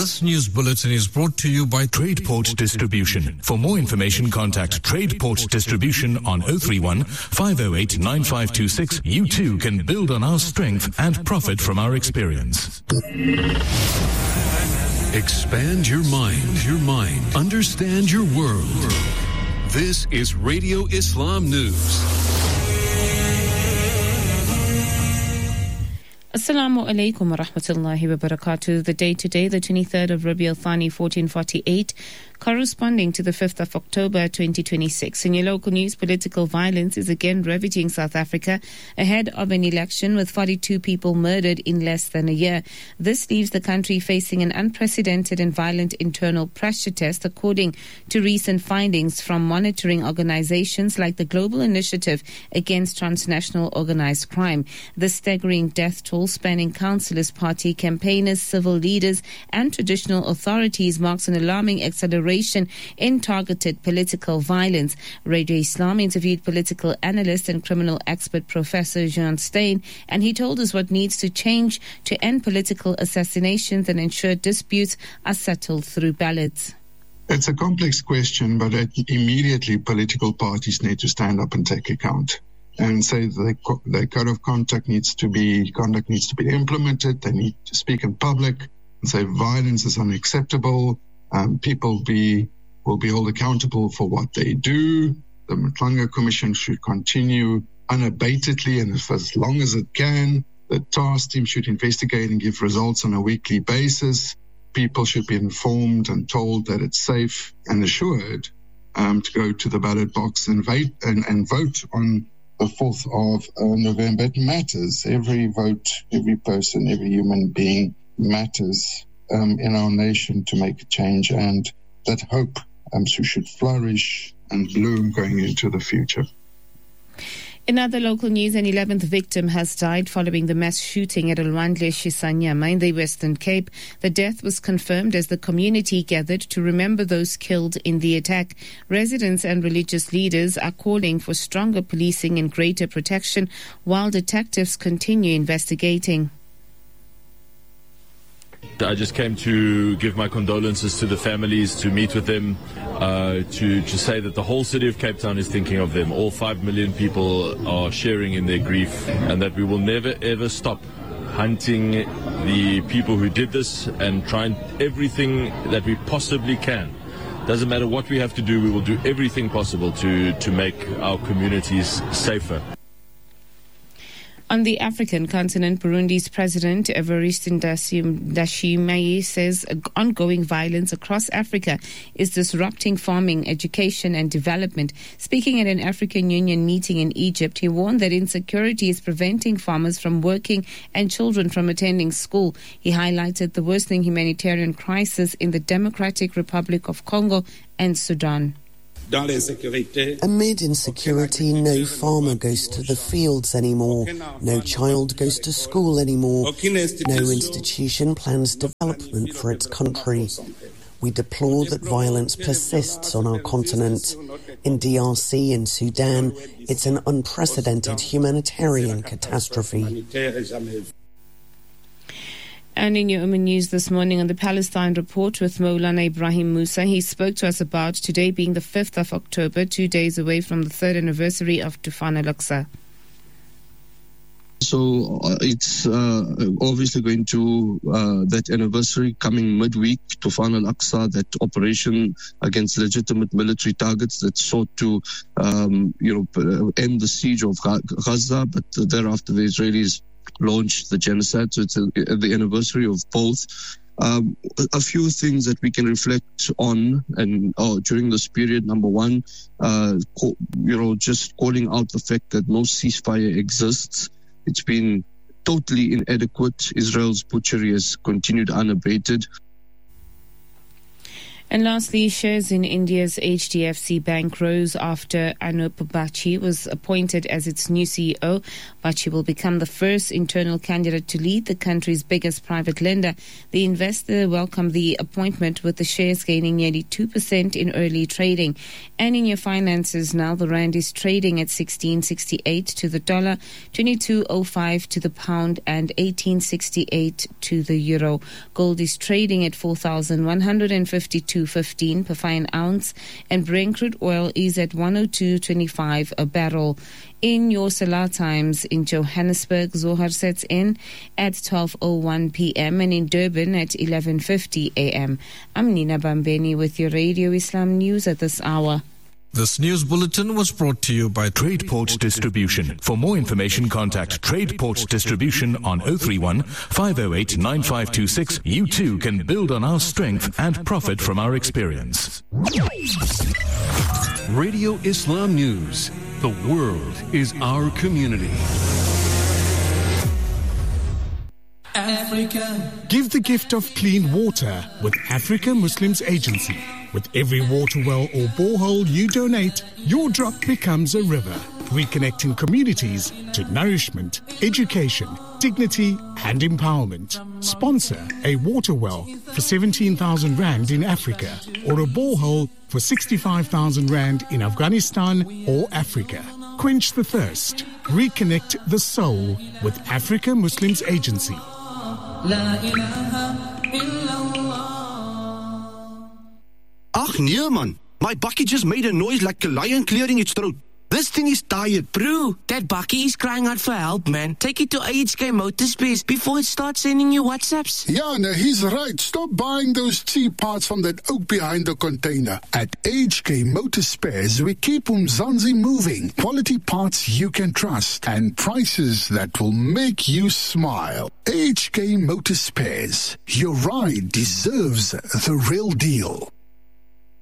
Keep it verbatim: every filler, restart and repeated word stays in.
This news bulletin is brought to you by TradePort Distribution. For more information, contact TradePort Distribution on zero three one, five zero eight, nine five two six. You too can build on our strength and profit from our experience. Expand your mind, your mind. Understand your world. This is Radio Islam News. Assalamu alaikum wa rahmatullahi wa barakatuh. The day today, the twenty-third of Rabi al-Thani fourteen forty-eight, corresponding to the fifth of October twenty twenty-six. In your local news, political violence is again ravaging South Africa ahead of an election with forty-two people murdered in less than a year. This leaves the country facing an unprecedented and violent internal pressure test, according to recent findings from monitoring organizations like the Global Initiative Against Transnational Organized Crime. The staggering death toll spanning councillors, party campaigners, civil leaders and traditional authorities marks an alarming acceleration in targeted political violence. Radio Islam interviewed political analyst and criminal expert Professor Jean Stein, and he told us what needs to change to end political assassinations and ensure disputes are settled through ballots. It's a complex question, but immediately political parties need to stand up and take account and say the, the code of conduct needs to be conduct needs to be implemented. They need to speak in public and say violence is unacceptable. Um, people be will be held accountable for what they do. The Mhlanga Commission should continue unabatedly and for as long as it can. The task team should investigate and give results on a weekly basis. People should be informed and told that it's safe and assured um, to go to the ballot box and vote and, and vote on the fourth of uh, November. It matters. Every vote, every person, every human being matters um, in our nation to make a change, and that hope um, so should flourish and bloom going into the future. In other local news, an eleventh victim has died following the mass shooting at Olwandle Shisanyama in the Western Cape. The death was confirmed as the community gathered to remember those killed in the attack. Residents and religious leaders are calling for stronger policing and greater protection, while detectives continue investigating. I just came to give my condolences to the families, to meet with them, uh, to, to say that the whole city of Cape Town is thinking of them. All five million people are sharing in their grief, and that we will never ever stop hunting the people who did this and trying everything that we possibly can. Doesn't matter what we have to do, we will do everything possible to, to make our communities safer. On the African continent, Burundi's President Evariste Ndayishimiye says ongoing violence across Africa is disrupting farming, education and development. Speaking at an African Union meeting in Egypt, he warned that insecurity is preventing farmers from working and children from attending school. He highlighted the worsening humanitarian crisis in the Democratic Republic of Congo and Sudan. Amid insecurity, no farmer goes to the fields anymore, no child goes to school anymore, no institution plans development for its country. We deplore that violence persists on our continent. In D R C and Sudan, it's an unprecedented humanitarian catastrophe. And in your Oman News this morning on the Palestine Report with Maulana Ibrahim Musa, he spoke to us about today being the fifth of October, two days away from the third anniversary of Tufan al-Aqsa. So uh, it's uh, obviously going to, uh, that anniversary coming midweek, Tufan al-Aqsa, that operation against legitimate military targets that sought to, um, you know, end the siege of Gaza, but thereafter the Israelis launched the genocide. So it's a, the anniversary of both. Um, a few things that we can reflect on and oh, during this period. Number one, uh, co- you know, just calling out the fact that no ceasefire exists. It's been totally inadequate. Israel's butchery has continued unabated. And lastly, shares in India's H D F C Bank rose after Anup Bachi was appointed as its new C E O. Bachi will become the first internal candidate to lead the country's biggest private lender. The investor welcomed the appointment, with the shares gaining nearly two percent in early trading. And in your finances now, the rand is trading at sixteen sixty-eight to the dollar, twenty-two oh five to the pound, and eighteen sixty-eight to the euro. Gold is trading at four thousand one hundred fifty-two fifteen per fine ounce, and Brent crude oil is at one oh two twenty-five a barrel. In your Salah times, in Johannesburg, Zohar sets in at twelve oh one p.m. and in Durban at eleven fifty a.m. I'm Nina Bambeni with your Radio Islam News at this hour. This news bulletin was brought to you by TradePort Distribution. For more information, contact TradePort Distribution on oh three one, five oh eight, nine five two six. You too can build on our strength and profit from our experience. Radio Islam News. The world is our community. Africa. Give the gift of clean water with Africa Muslims Agency. With every water well or borehole you donate, your drop becomes a river, reconnecting communities to nourishment, education, dignity and empowerment. Sponsor a water well for seventeen thousand rand in Africa, or a borehole for sixty-five thousand rand in Afghanistan or Africa. Quench the thirst. Reconnect the soul with Africa Muslims Agency. La ilaha illallah. Ach nee man, my bakkie just made a noise like a lion clearing its throat. This thing is tired. Bro, that bakkie is crying out for help, man. Take it to A H K Motorspares before it starts sending you WhatsApps. Yeah, no, he's right. Stop buying those cheap parts from that oak behind the container. At A H K Motorspares, we keep Umzansi moving. Quality parts you can trust and prices that will make you smile. A H K Motorspares. Your ride deserves the real deal.